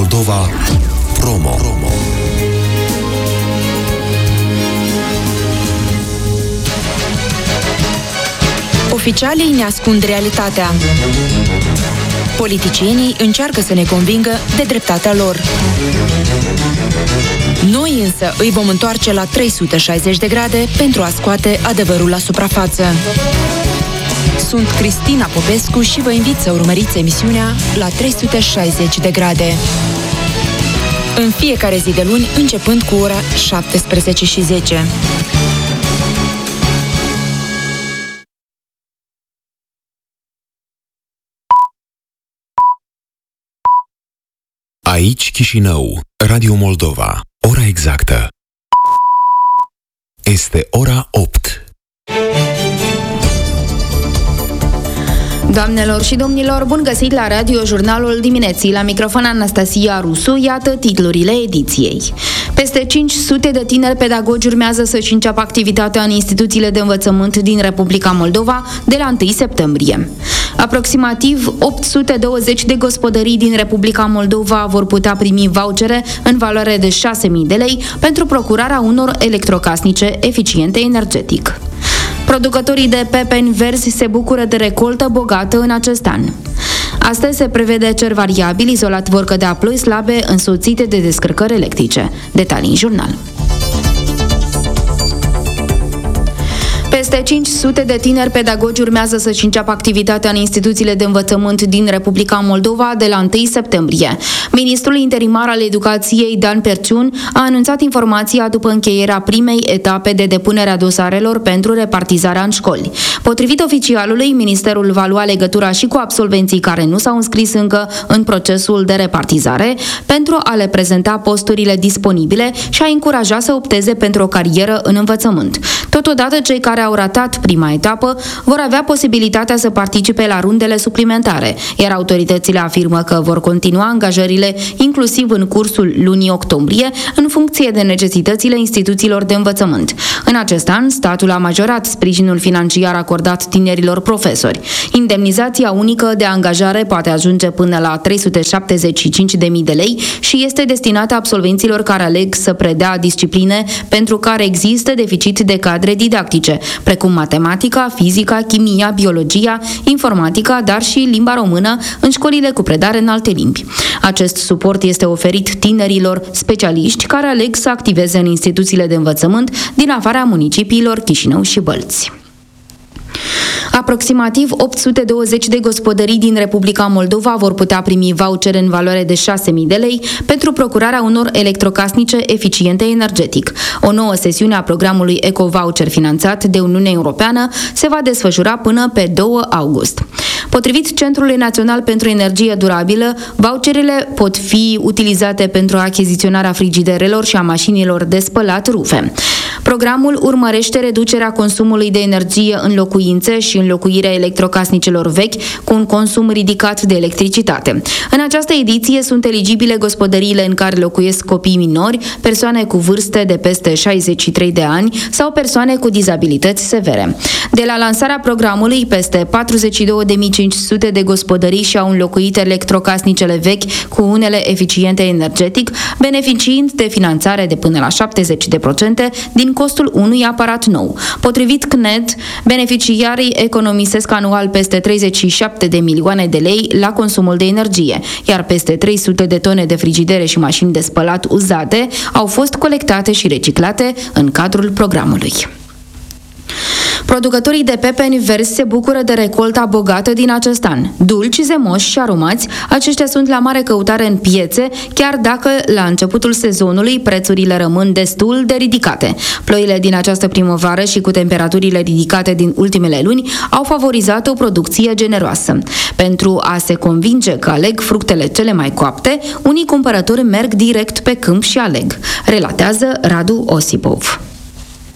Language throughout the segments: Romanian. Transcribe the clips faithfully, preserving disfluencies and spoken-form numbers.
Moldova Promo. Promo. Oficialii ne ascund realitatea. Politicienii încearcă să ne convingă de dreptatea lor. Noi însă îi vom întoarce la trei sute șaizeci de grade pentru a scoate adevărul la suprafață. Sunt Cristina Popescu și vă invit să urmăriți emisiunea La trei sute șaizeci de grade. În fiecare zi de luni, începând cu ora șaptesprezece și zece. Aici Chișinău, Radio Moldova. Ora exactă este ora opt. Doamnelor și domnilor, bun găsit la Radio Jurnalul Dimineții. La microfon Anastasia Rusu, iată titlurile ediției. Peste cinci sute de tineri pedagogi urmează să-și înceapă activitatea în instituțiile de învățământ din Republica Moldova de la întâi septembrie. Aproximativ opt sute douăzeci de gospodării din Republica Moldova vor putea primi vouchere în valoare de șase mii de lei pentru procurarea unor electrocasnice eficiente energetic. Producătorii de pepeni verzi se bucură de recoltă bogată în acest an. Astăzi se prevede cer variabil, izolat vor cădea ploi slabe însoțite de descărcări electrice. Detalii în jurnal. Peste cinci sute de tineri pedagogi urmează să-și înceapă activitatea în instituțiile de învățământ din Republica Moldova de la întâi septembrie. Ministrul interimar al Educației, Dan Perciun, a anunțat informația după încheierea primei etape de depunere a dosarelor pentru repartizarea în școli. Potrivit oficialului, Ministerul va lua legătura și cu absolvenții care nu s-au înscris încă în procesul de repartizare pentru a le prezenta posturile disponibile și a încuraja să opteze pentru o carieră în învățământ. Totodată, cei care au ratat prima etapă vor avea posibilitatea să participe la rundele suplimentare, iar autoritățile afirmă că vor continua angajările inclusiv în cursul lunii octombrie, în funcție de necesitățile instituțiilor de învățământ. În acest an, statul a majorat sprijinul financiar acordat tinerilor profesori. Indemnizația unică de angajare poate ajunge până la trei sute șaptezeci și cinci de mii de lei și este destinată absolvenților care aleg să predea discipline pentru care există deficit de cadre didactice, precum matematica, fizica, chimia, biologia, informatica, dar și limba română în școlile cu predare în alte limbi. Acest suport este oferit tinerilor specialiști care aleg să activeze în instituțiile de învățământ din afara municipiilor Chișinău și Bălți. Aproximativ opt sute douăzeci de gospodării din Republica Moldova vor putea primi vouchere în valoare de șase mii de lei pentru procurarea unor electrocasnice eficiente energetic. O nouă sesiune a programului Eco-Voucher finanțat de Uniunea Europeană se va desfășura până pe doi august. Potrivit Centrului Național pentru Energie Durabilă, voucherele pot fi utilizate pentru achiziționarea frigiderelor și a mașinilor de spălat rufe. Programul urmărește reducerea consumului de energie în locuințe și înlocuirea electrocasnicelor vechi cu un consum ridicat de electricitate. În această ediție sunt eligibile gospodăriile în care locuiesc copii minori, persoane cu vârste de peste șaizeci și trei de ani sau persoane cu dizabilități severe. De la lansarea programului, peste patruzeci și două de mii cinci sute de gospodării și-au înlocuit electrocasnicele vechi cu unele eficiente energetic, beneficiind de finanțare de până la șaptezeci la sută din costul unui aparat nou. Potrivit C N E D, beneficiarii economisesc anual peste treizeci și șapte de milioane de lei la consumul de energie, iar peste trei sute de tone de frigidere și mașini de spălat uzate au fost colectate și reciclate în cadrul programului. Producătorii de pepeni verzi se bucură de recolta bogată din acest an. Dulci, zemoși și aromați, aceștia sunt la mare căutare în piețe, chiar dacă la începutul sezonului prețurile rămân destul de ridicate. Ploile din această primăvară și cu temperaturile ridicate din ultimele luni au favorizat o producție generoasă. Pentru a se convinge că aleg fructele cele mai coapte, unii cumpărători merg direct pe câmp și aleg, relatează Radu Osipov.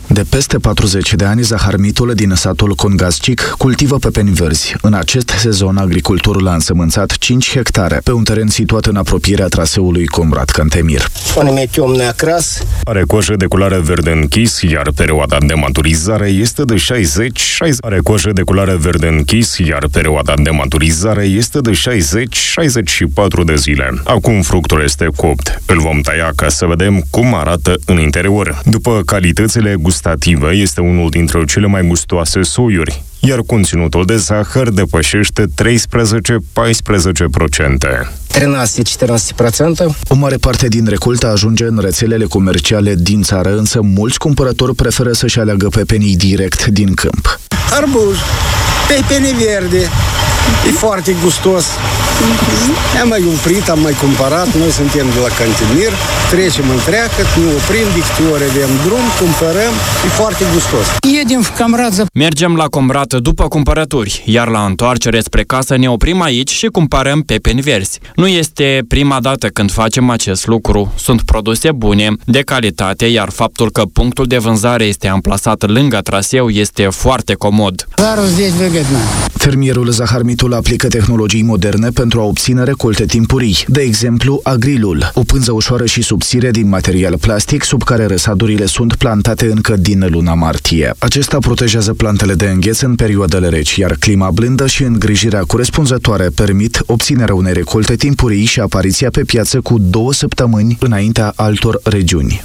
De peste patruzeci de ani, Zaharmitul din satul Congazcic cultivă pepeni verzi. În acest sezon, agricultorul a însămânțat cinci hectare pe un teren situat în apropierea traseului Comrat-Cantemir. Are coșă de culoare verde închis, iar perioada de maturizare este de șaizeci șaizeci. Are coșă de culoare verde închis, iar perioada de maturizare este de șaizeci șaizeci și patru de zile. Acum fructul este copt. Îl vom tăia ca să vedem cum arată în interior. După calitățile gustative, este unul dintre cele mai gustoase soiuri, iar conținutul de zahăr depășește treisprezece paisprezece la sută. treisprezece-paisprezece la sută. O mare parte din recoltă ajunge în rețelele comerciale din țară, însă mulți cumpărători preferă să-și aleagă pepenii direct din câmp. Arbuz, pepene verde, e foarte gustos. Mm-hmm. Am mai umprit, am mai cumpărat, noi suntem de la Cantemir, trecem în treacă, ne oprim, de câte ori avem drum, cumpărăm, e foarte gustos. Jedem в Comrat. Mergem la Comrat după cumpărături, iar la întoarcere spre casă ne oprim aici și cumpărăm pepeni verzi. Nu este prima dată când facem acest lucru. Sunt produse bune, de calitate, iar faptul că punctul de vânzare este amplasat lângă traseu este foarte comod. Fermierul Zaharmitul aplică tehnologii moderne pentru a obține recolte timpurii. De exemplu, agrilul, o pânză ușoară și subțire din material plastic sub care răsadurile sunt plantate încă din luna martie. Acesta protejează plantele de îngheț în perioadele reci, iar clima blândă și îngrijirea corespunzătoare permit obținerea unei recolte timpurii și apariția pe piață cu două săptămâni înaintea altor regiuni.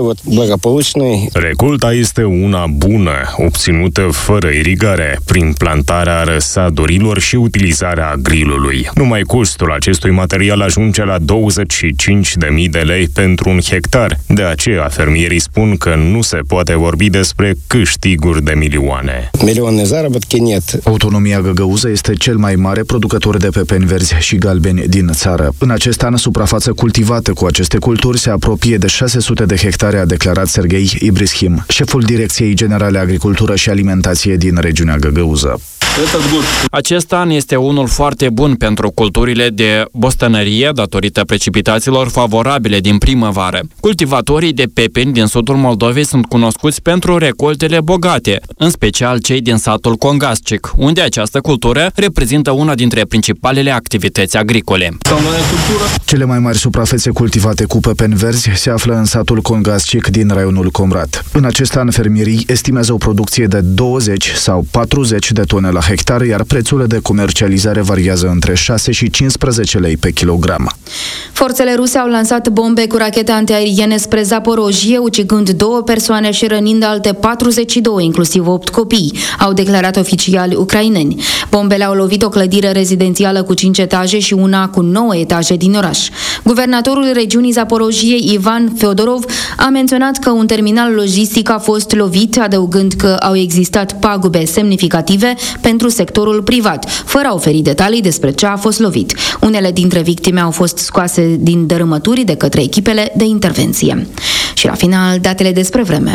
Recolta este una bună, obținută fără irigare, prin plantarea răsadurilor și utilizarea agrilului. Numai costul acestui material ajunge la douăzeci și cinci de mii de lei pentru un hectar. De aceea, fermierii spun că nu se poate vorbi despre câștiguri de milioane. Autonomia Găgăuză este cel mai mare producător de pepeni verzi și galbeni din țară. În acest an, suprafața cultivată cu aceste culturi se apropie de șase sute de hectare, a declarat Serghei Ibrischim, șeful Direcției Generale Agricultură și Alimentație din regiunea Găgăuză. Acest an este unul foarte bun pentru culturile de bostănărie datorită precipitațiilor favorabile din primăvară. Cultivatorii de pepeni din sudul Moldovei sunt cunoscuți pentru recoltele bogate, în special cei din satul Congazcic, unde această cultură reprezintă una dintre principalele activități agricole. Cele mai mari suprafețe cultivate cu pepeni verzi se află în satul Congazcic din raionul Comrat. În acest an, fermierii estimează o producție de douăzeci sau patruzeci de tone la hectar, iar prețul de comercializare variază între șase și cincisprezece lei pe kilogram. Forțele ruse au lansat bombe cu rachete antiaeriene spre Zaporojie, ucigând două persoane și rănind alte patruzeci și doi, inclusiv opt copii, au declarat oficiali ucraineni. Bombele au lovit o clădire rezidențială cu cinci etaje și una cu nouă etaje din oraș. Guvernatorul regiunii Zaporojiei, Ivan Feodorov, a menționat că un terminal logistic a fost lovit, adăugând că au existat pagube semnificative pentru sectorul privat, fără a oferi detalii despre ce a fost lovit. Unele dintre victime au fost scoase din dărâmături de către echipele de intervenție. Și la final, datele despre vreme.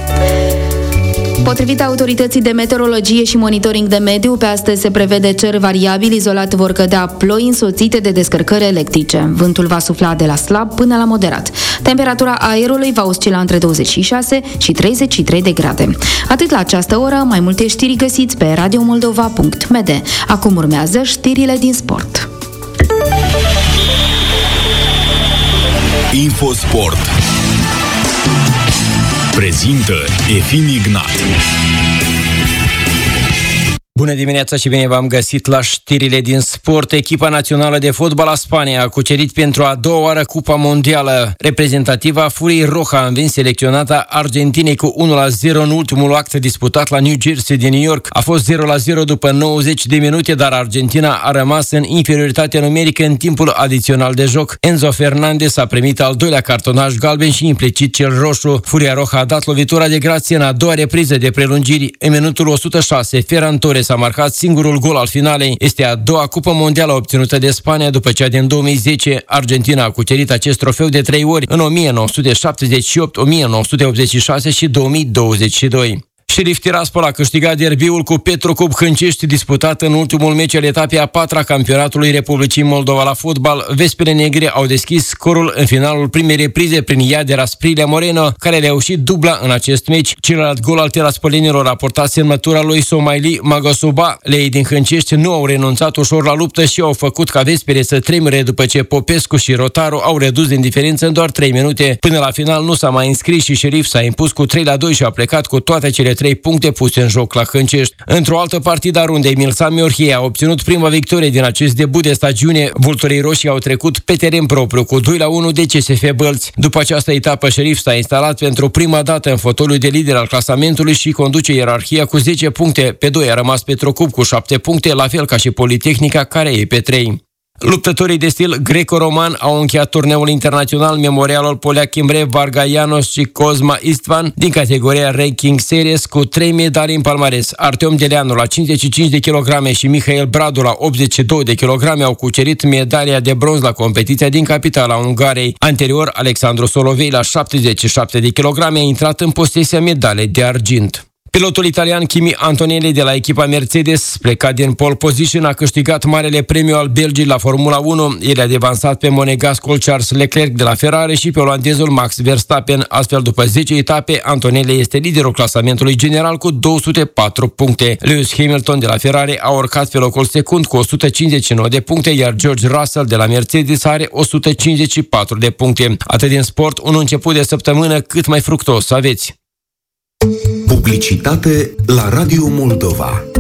Potrivit autorității de meteorologie și monitoring de mediu, pe astăzi se prevede cer variabil, izolat vor cădea ploi însoțite de descărcări electrice. Vântul va sufla de la slab până la moderat. Temperatura aerului va oscila între douăzeci și șase și treizeci și trei de grade. Atât la această oră, mai multe știri găsiți pe radio moldova punct m d. Acum urmează știrile din sport. Infosport prezintă Efim Ignat. Bună dimineața și bine v-am găsit la știrile din sport. Echipa națională de fotbal a Spaniei a cucerit pentru a doua oară Cupa Mondială. Reprezentativa Furii Roja a învins selecționata Argentinei cu unu la zero în ultimul act disputat la New Jersey din New York. A fost zero la zero după nouăzeci de minute, dar Argentina a rămas în inferioritate numerică în timpul adițional de joc. Enzo Fernandez a primit al doilea cartonaj galben și implicit cel roșu. Furia Roja a dat lovitura de grație în a doua repriză de prelungiri. În minutul o sută șase, Ferran Torres a marcat singurul gol al finalei. Este a doua cupă mondială obținută de Spania după cea din două mii zece. Argentina a cucerit acest trofeu de trei ori, în o mie nouă sute șaptezeci și opt, o mie nouă sute optzeci și șase și două mii douăzeci și doi. Șerif Tiraspol a câștigat derbiul cu Petrocub Hâncești, disputat în ultimul meci al etapei a patra a campionatului Republicii Moldova la fotbal. Vespere Negre au deschis scorul în finalul primei reprize prin Iadera Sprilia Moreno, care le-a ușit dubla în acest meci. Celălalt gol al teraspolenilor a portat semnătura lui Somaili Magasoba. Leii din Hâncești nu au renunțat ușor la luptă și au făcut ca Vespere să tremure după ce Popescu și Rotaru au redus din diferență în doar trei minute. Până la final nu s-a mai înscris și Șerif s-a impus cu trei la doi și a plecat cu toate cele trei puncte puse în joc la Hâncești. Într-o altă partidă a rundei, Milsa Miorhie a obținut prima victorie din acest debut de stagiune. Vulturii roșii au trecut pe teren propriu cu doi la unu de C S F Bălți. După această etapă, Șerif s-a instalat pentru prima dată în fotoliul de lider al clasamentului și conduce ierarhia cu zece puncte. Pe doi a rămas Petrocub cu șapte puncte, la fel ca și Politehnica, care e pe trei. Luptătorii de stil greco-roman au încheiat turneul internațional Memorialul Poliac Imre Vargaianos și Cosma Istvan din categoria Ranking Series cu trei medalii în palmares. Artem Deleanu la cincizeci și cinci de kilograme și Mihail Bradu la optzeci și doi de kilograme au cucerit medalia de bronz la competiția din capitala Ungariei. Anterior, Alexandru Solovei la șaptezeci și șapte de kilograme a intrat în posesia medalei de argint. Pilotul italian Kimi Antonelli de la echipa Mercedes, plecat din pole position, a câștigat marele premiu al Belgiei la Formula unu. El a devansat pe monegascul Charles Leclerc de la Ferrari și pe olandezul Max Verstappen. Astfel, după zece etape, Antonelli este liderul clasamentului general cu două sute patru puncte. Lewis Hamilton de la Ferrari a urcat pe locul secund cu o sută cincizeci și nouă de puncte, iar George Russell de la Mercedes are o sută cincizeci și patru de puncte. Atât din sport, un început de săptămână cât mai fructos aveți. Publicitate la Radio Moldova.